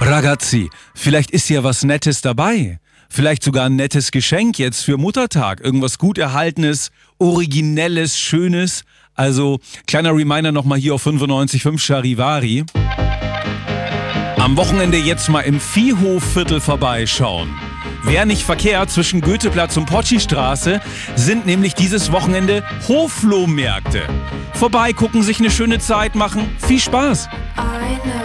Ragazzi, vielleicht ist ja was Nettes dabei. Vielleicht sogar ein nettes Geschenk jetzt für Muttertag. Irgendwas gut Erhaltenes, Originelles, Schönes. Also, kleiner Reminder nochmal hier auf 95.5 Charivari. Am Wochenende jetzt mal im Viehhofviertel vorbeischauen. Wäre nicht verkehrt, zwischen Goetheplatz und Potschi-Straße sind nämlich dieses Wochenende Hoflohmärkte. Vorbeigucken, sich eine schöne Zeit machen. Viel Spaß! I know